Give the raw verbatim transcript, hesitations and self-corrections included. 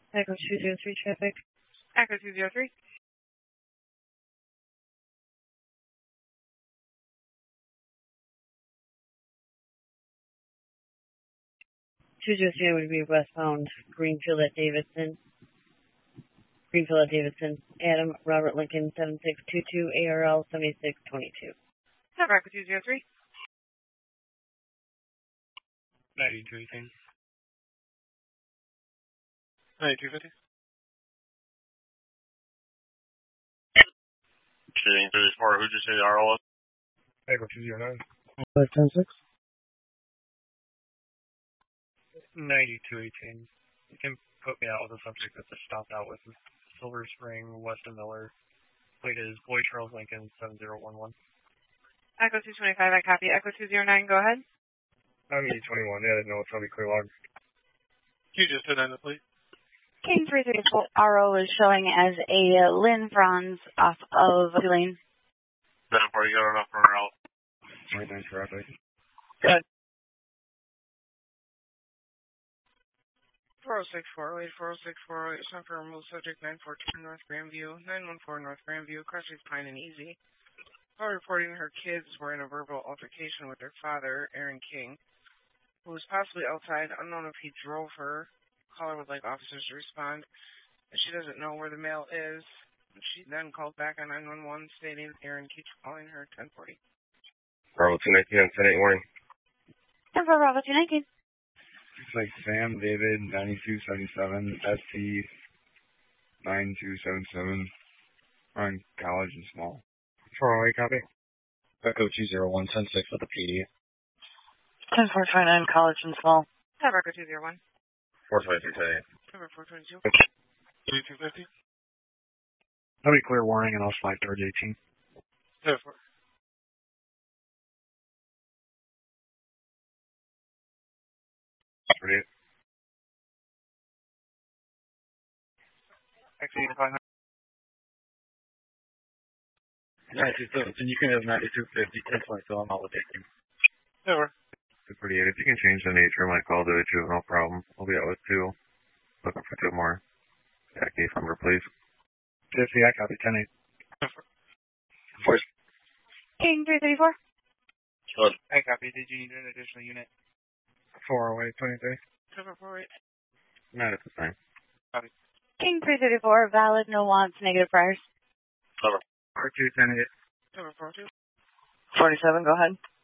Echo two zero three traffic. Echo two zero three. two zero three would be westbound Greenfield at Davidson. Greenfield at Davidson. Adam Robert Lincoln seven six two two A R L seventy-six twenty-two. Echo two zero three. ninety-two eighteen. ninety-two fifty. Shooting thirty-four, who'd you say the R O was? Echo two zero nine. ten six. ninety-two eighteen. You can put me out with a subject that's stopped out with Silver Spring, Weston Miller. Plate is Boy Charles Lincoln seven zero one one. Echo two twenty-five, I copy. Echo two zero nine, go ahead. I'm E twenty-one, yeah, I didn't know it's going to be clear log. You just did that, please. King three thirty-four R O is showing as a Lynn Franz off of Lane. Then before you got enough for her out. twenty-nine traffic. Good. four oh six, four oh eight, four oh six, four oh eight, time for remove subject nine fourteen North Grandview, nine one four North Grandview, Crutches Pine and Easy. While reporting her kids were in a verbal altercation with their father, Aaron King, who was possibly outside, unknown if he drove her. Caller would like officers to respond. She doesn't know where the male is. She then called back on nine one one stating Aaron keeps calling her ten forty. Bravo two nineteen on ten eight warning. ten four Bravo two nineteen. It's like Sam David ninety-two seventy-seven S T nine two seven seven on College and Small. four oh eight, copy. Echo two zero one ten six with the P D. ten four twenty-nine College and Small. Echo two zero one. four twenty-three ten eight. Number four twenty-two. twenty-two fifty. That'll be clear warning and I'll slide towards eighteen. ten four. thirty-eight. Exceed five hundred. ninety-two fifty. You can have ninety-two fifty. ten twenty, so I'm out with eighteen. Over. two forty-eight. If you can change the nature of my call to a juvenile problem, I'll be out with two. Looking for two more. Yeah, case number, please. fifty, I copy. ten eight. Force. King three thirty-four. Good. I copy. Did you need an additional unit? four oh eight, twenty-three. Cover four eight. Not at the time. King three thirty-four, valid, no wants, negative priors. Cover. four two, ten eight. Cover four two. forty-seven, go ahead.